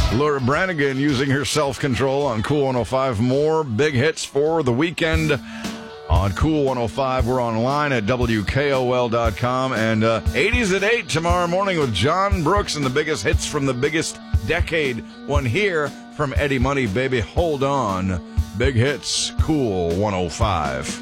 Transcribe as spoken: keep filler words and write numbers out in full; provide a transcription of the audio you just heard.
Laura Branigan using her self-control on Cool one oh five. More big hits for the weekend on Cool one oh five. We're online at W K O L dot com. And uh, eighties at eight tomorrow morning with John Brooks and the biggest hits from the biggest decade. One here from Eddie Money, Baby Hold On. Big hits, Cool one oh five.